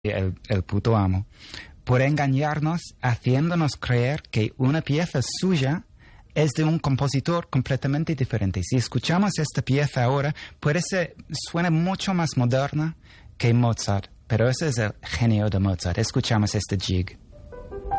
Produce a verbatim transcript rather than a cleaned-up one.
el, el puto amo, por engañarnos haciéndonos creer que una pieza suya es de un compositor completamente diferente. Si escuchamos esta pieza ahora, puede ser, suena mucho más moderna que Mozart, pero ese es el genio de Mozart. Escuchamos este jig.